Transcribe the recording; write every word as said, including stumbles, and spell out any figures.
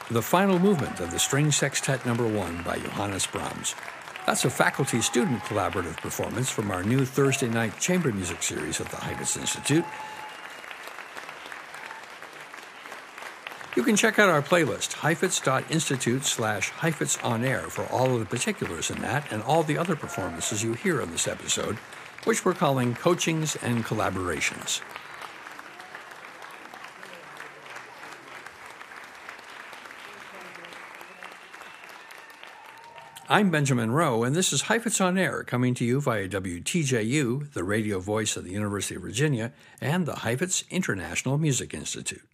the final movement of the String Sextet Number One by Johannes Brahms. That's a faculty-student collaborative performance from our new Thursday night chamber music series at the Heifetz Institute. You can check out our playlist, heifetz.institute slash Heifetz on air, for all of the particulars in that and all the other performances you hear on this episode, which we're calling Coachings and Collaborations. I'm Benjamin Rowe, and this is Heifetz on Air, coming to you via W T J U, the radio voice of the University of Virginia, and the Heifetz International Music Institute.